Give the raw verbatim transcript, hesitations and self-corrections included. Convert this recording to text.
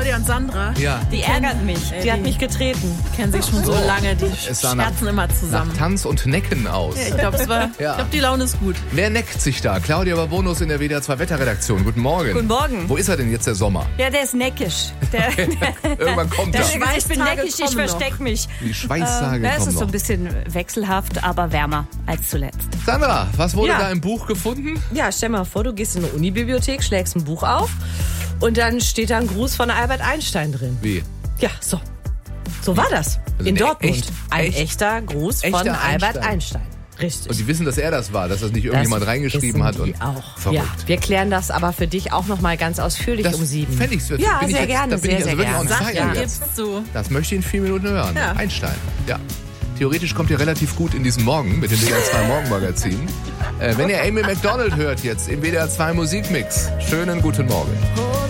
Claudia und Sandra. Ja. Die ärgert mich. Ey, Die hat die- mich getreten. Kennen sich schon so, So. lange, die Es sah nach- scherzen immer zusammen. Nach Tanz und Necken aus. Ich glaube, es war, Ja. ich glaub, die Laune ist gut. Wer neckt sich da? Claudia Babonus in der W D R zwei Wetterredaktion. Guten Morgen. Guten Morgen. Wo ist er denn jetzt, der Sommer? Ja, der ist neckisch. Der, Irgendwann kommt der er. Schweiß, ich bin Schweißtage neckisch, ich kommen noch. versteck mich. Die Schweißtage Ja, es kommen ist so ein noch. bisschen wechselhaft, aber wärmer als zuletzt. Sandra, was wurde Ja. da im Buch gefunden? Ja, stell mal vor, du gehst in eine Unibibliothek, schlägst ein Buch auf und dann steht da ein Gruß von Albert Einstein drin. Wie? Ja, so. So war das. Also in ein Dortmund. echt- ein echt- echter Gruß echter von Albert Einstein. Einstein. Richtig. Und die wissen, dass er das war, dass das nicht irgendjemand Das reingeschrieben wissen hat. die Und auch. Verrückt. Ja, wir klären das aber für dich auch noch mal ganz ausführlich Das um sieben. fände ich, Ja, bin ich sehr jetzt, gerne, da bin sehr, ich also sehr wirklich on gerne. fire Sag, jetzt. gibst du. Das möchte ich in vier Minuten hören. Ja. Einstein, ja. Theoretisch kommt ihr relativ gut in diesen Morgen mit dem W D R zwei Morgenmagazin. Äh, wenn ihr Amy McDonald hört jetzt im W D R zwei Musikmix, schönen guten Morgen.